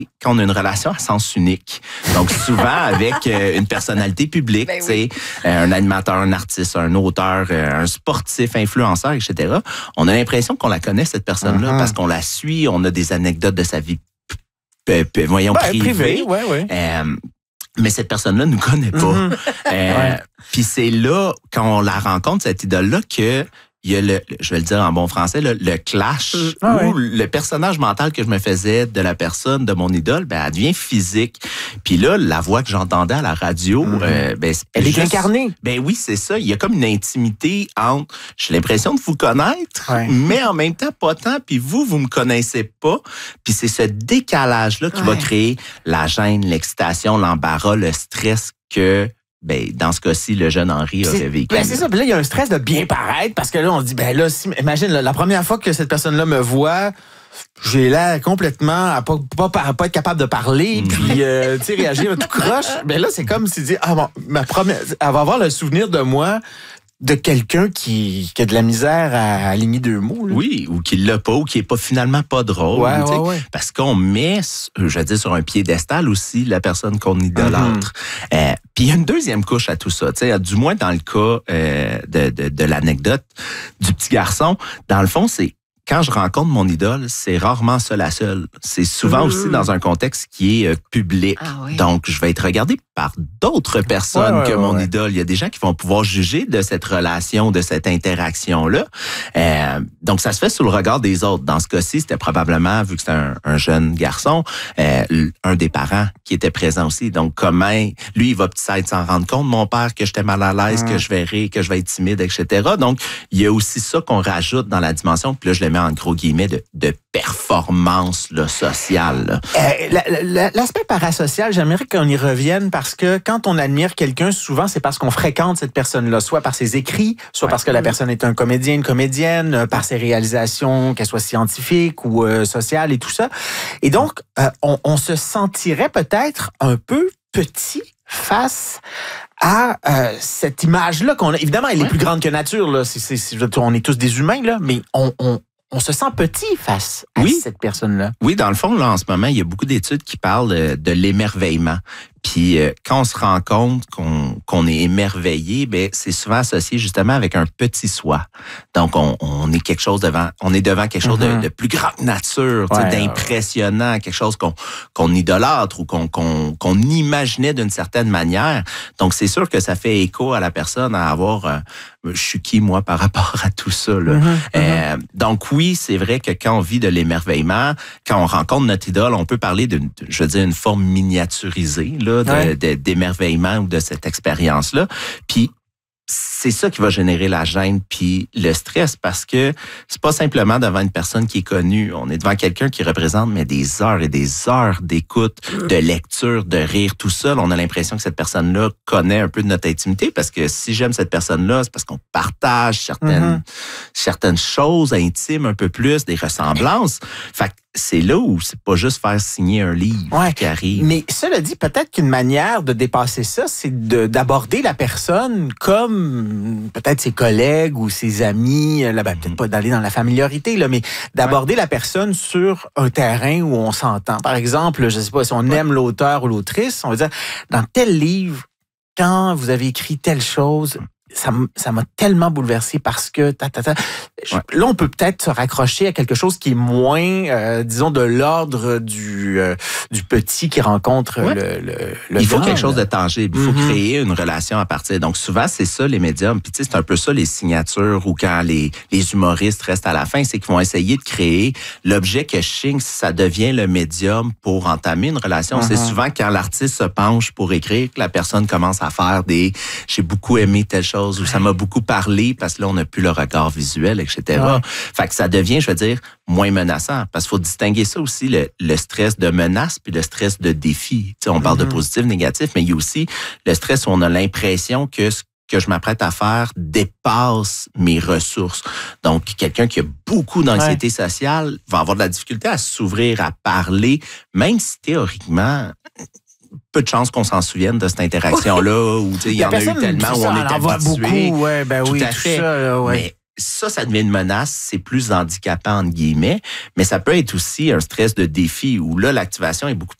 qu'on a une relation à sens unique. Donc, souvent, avec une personnalité publique, Ben tu sais, un animateur, un artiste, un auteur, un sportif, influenceur, etc., on a l'impression qu'on la connaît, cette personne-là, parce qu'on la suit, on a des anecdotes de sa vie, privée. Ouais. Mais cette personne-là ne nous connaît pas. Puis c'est là, quand on la rencontre, cette idole-là, que il y a je vais le dire en bon français, le clash où le personnage mental que je me faisais de la personne, de mon idole, elle devient physique. Puis là, la voix que j'entendais à la radio, elle est incarnée. Ben oui, c'est ça. Il y a comme une intimité entre, j'ai l'impression de vous connaître, mais en même temps pas tant, puis vous me connaissez pas. Puis c'est ce décalage-là qui va créer la gêne, l'excitation, l'embarras, le stress que... dans ce cas-ci, le jeune Henri aurait vécu. C'est ça. Puis là, il y a un stress de bien paraître parce que là, on se dit, imagine, la première fois que cette personne-là me voit, j'ai l'air complètement à pas être capable de parler, puis réagir tout croche. Là, c'est comme si dit, elle va avoir le souvenir de moi de quelqu'un qui a de la misère à aligner deux mots. Là. Oui, ou qui l'a pas, ou qui est pas finalement pas drôle. Parce qu'on met, je veux dire, sur un piédestal aussi la personne qu'on idolâtre. Puis il y a une deuxième couche à tout ça. Du moins dans le cas de l'anecdote du petit garçon, dans le fond, c'est quand je rencontre mon idole, c'est rarement seul à seul. C'est souvent aussi dans un contexte qui est public. Donc, je vais être regardé par d'autres personnes que mon idole. Il y a des gens qui vont pouvoir juger de cette relation, de cette interaction-là. Donc, ça se fait sous le regard des autres. Dans ce cas-ci, c'était probablement, vu que c'était un jeune garçon, un des parents qui était présent aussi. Donc, comment lui, il va peut-être s'en rendre compte, mon père, que j'étais mal à l'aise, que je vais être timide, etc. Donc, il y a aussi ça qu'on rajoute dans la dimension. Puis là, je le mets en gros guillemets de performance là, sociale. L'aspect parasocial, j'aimerais qu'on y revienne parce que quand on admire quelqu'un, souvent c'est parce qu'on fréquente cette personne-là, soit par ses écrits, soit parce que la personne est un comédien, une comédienne, par ses réalisations, qu'elles soient scientifiques ou sociales et tout ça. Et donc, on se sentirait peut-être un peu petit face à cette image-là qu'on a. Évidemment, elle est plus grande que nature. Là. On est tous des humains, là, mais on se sent petit face à cette personne-là. Oui, dans le fond, là, en ce moment, il y a beaucoup d'études qui parlent de l'émerveillement. Puis quand on se rend compte qu'on est émerveillé, c'est souvent associé justement avec un petit soi. Donc on est devant quelque chose de plus grande nature, d'impressionnant, quelque chose qu'on idolâtre ou qu'on imaginait d'une certaine manière. Donc c'est sûr que ça fait écho à la personne à avoir je suis qui moi par rapport à tout ça là. Donc oui, c'est vrai que quand on vit de l'émerveillement, quand on rencontre notre idole, on peut parler d'une forme miniaturisée là, d'émerveillement ou de cette expérience-là. Puis, c'est ça qui va générer la gêne puis le stress parce que c'est pas simplement devant une personne qui est connue. On est devant quelqu'un qui représente des heures et des heures d'écoute, de lecture, de rire, tout ça. On a l'impression que cette personne-là connaît un peu de notre intimité parce que si j'aime cette personne-là, c'est parce qu'on partage certaines choses intimes un peu plus, des ressemblances. Fait que c'est là où c'est pas juste faire signer un livre qui arrive. Mais cela dit, peut-être qu'une manière de dépasser ça, c'est d'aborder la personne comme peut-être ses collègues ou ses amis, peut-être pas d'aller dans la familiarité, là, mais d'aborder la personne sur un terrain où on s'entend. Par exemple, je sais pas, si on aime l'auteur ou l'autrice, on va dire, dans tel livre, quand vous avez écrit telle chose, ça m'a tellement bouleversé parce que là on peut peut-être se raccrocher à quelque chose qui est moins disons de l'ordre du petit qui rencontre le il faut grand, quelque chose de tangible, il faut créer une relation à partir. Donc souvent c'est ça les médiums, puis tu sais c'est un peu ça les signatures ou quand les humoristes restent à la fin, c'est qu'ils vont essayer de créer l'objet que ça devient le médium pour entamer une relation. C'est souvent quand l'artiste se penche pour écrire que la personne commence à faire j'ai beaucoup aimé telle chose ou ça m'a beaucoup parlé parce que là, on n'a plus le regard visuel, etc. Fait que ça devient, je veux dire, moins menaçant parce qu'il faut distinguer ça aussi, le stress de menace puis le stress de défi. Tu sais, on parle de positif, négatif, mais il y a aussi le stress où on a l'impression que ce que je m'apprête à faire dépasse mes ressources. Donc, quelqu'un qui a beaucoup d'anxiété sociale va avoir de la difficulté à s'ouvrir, à parler, même si théoriquement... peu de chances qu'on s'en souvienne de cette interaction-là où il y en a eu tellement où on est habitué. Beaucoup, tout à fait. Ça, là, Mais ça devient une menace, c'est plus handicapant, entre guillemets, mais ça peut être aussi un stress de défi où là, l'activation est beaucoup